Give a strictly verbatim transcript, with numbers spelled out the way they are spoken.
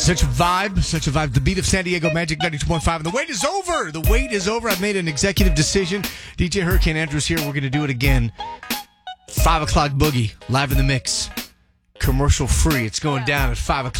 Such a vibe, such a vibe. The beat of San Diego Magic ninety-two point five. And the wait is over. The wait is over. I've made an executive decision. D J Hurricane Andrews here. We're going to do it again. Five o'clock boogie, live in the mix. Commercial free. It's going down at five o'clock.